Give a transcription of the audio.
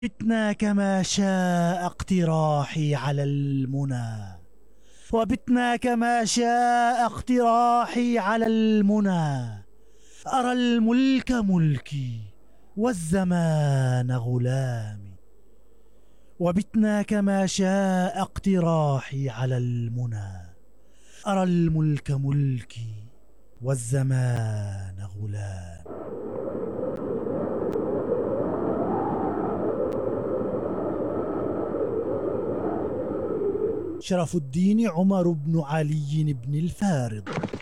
بتنا كما شاء اقتراحي على المنى، وبتنا كما شاء اقتراحي على المنى. أرى الملك ملكي والزمان غلامي، وبتنا كما شاء اقتراحي على المنى. أرى الملك ملكي والزمان غلامي. شرف الدين عمر بن علي بن الفارض.